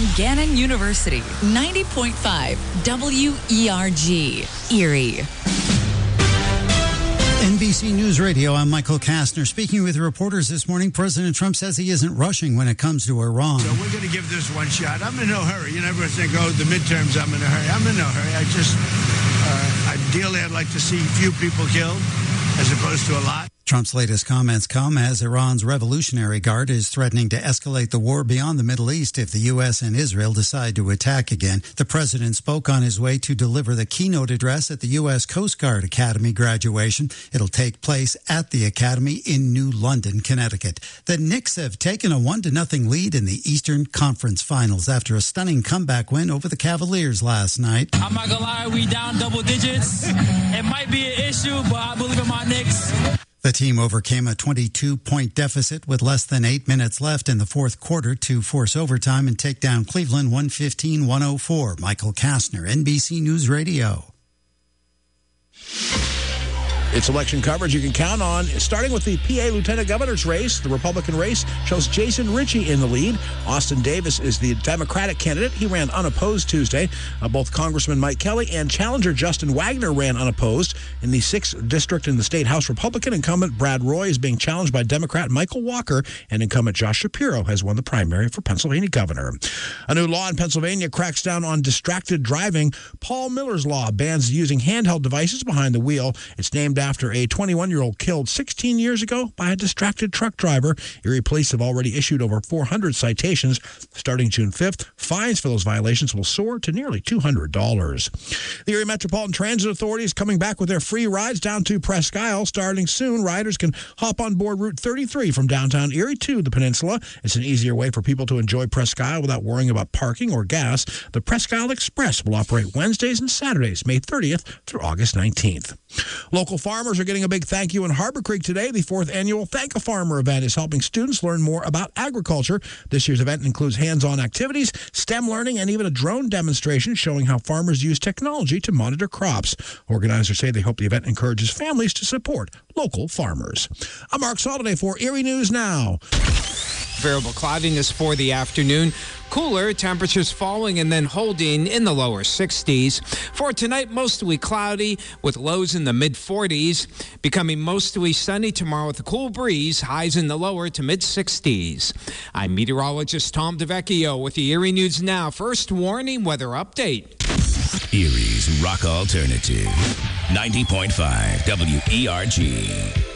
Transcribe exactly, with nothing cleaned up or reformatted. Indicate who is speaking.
Speaker 1: Gannon University, ninety point five W E R G, Erie.
Speaker 2: N B C News Radio, I'm Michael Kastner. Speaking with reporters this morning, President Trump says he isn't rushing when it comes to Iran.
Speaker 3: So we're going to give this one shot. I'm in no hurry. You never think, oh, the midterms, I'm in a hurry. I'm in no hurry. I just, uh, ideally, I'd like to see few people killed as opposed to a lot.
Speaker 2: Trump's latest comments come as Iran's Revolutionary Guard is threatening to escalate the war beyond the Middle East if the U S and Israel decide to attack again. The president spoke on his way to deliver the keynote address at the U S Coast Guard Academy graduation. It'll take place at the Academy in New London, Connecticut. The Knicks have taken a one to nothing lead in the Eastern Conference Finals after a stunning comeback win over the Cavaliers last night.
Speaker 4: I'm not gonna lie, we down double digits. It might be an issue, but I believe in my Knicks.
Speaker 2: The team overcame a twenty-two point deficit with less than eight minutes left in the fourth quarter to force overtime and take down Cleveland one fifteen to one oh four. Michael Kastner, N B C News Radio.
Speaker 5: It's election coverage you can count on. Starting with the P A Lieutenant Governor's race, the Republican race shows Jason Ritchie in the lead. Austin Davis is the Democratic candidate. He ran unopposed Tuesday. Uh, both Congressman Mike Kelly and challenger Justin Wagner ran unopposed. In the sixth district in the state House, Republican incumbent Brad Roy is being challenged by Democrat Michael Walker, and incumbent Josh Shapiro has won the primary for Pennsylvania governor. A new law in Pennsylvania cracks down on distracted driving. Paul Miller's law bans using handheld devices behind the wheel. It's named after a twenty-one-year-old killed sixteen years ago by a distracted truck driver. Erie police have already issued over four hundred citations. Starting June fifth, fines for those violations will soar to nearly two hundred dollars. The Erie Metropolitan Transit Authority is coming back with their free rides down to Presque Isle. Starting soon, riders can hop on board Route thirty-three from downtown Erie to the peninsula. It's an easier way for people to enjoy Presque Isle without worrying about parking or gas. The Presque Isle Express will operate Wednesdays and Saturdays, May thirtieth through August nineteenth. Local farmers are getting a big thank you in Harbor Creek today. The fourth annual Thank a Farmer event is helping students learn more about agriculture. This year's event includes hands-on activities, STEM learning, and even a drone demonstration showing how farmers use technology to monitor crops. Organizers say they hope the event encourages families to support local farmers. I'm Mark Soliday for Erie News Now.
Speaker 6: Variable cloudiness for the afternoon. Cooler, temperatures falling and then holding in the lower sixties. For tonight, mostly cloudy with lows in the mid forties. Becoming mostly sunny tomorrow with a cool breeze, highs in the lower to mid sixties. I'm meteorologist Tom DeVecchio with the Erie News Now First Warning Weather Update.
Speaker 7: Erie's Rock Alternative, ninety point five W E R G.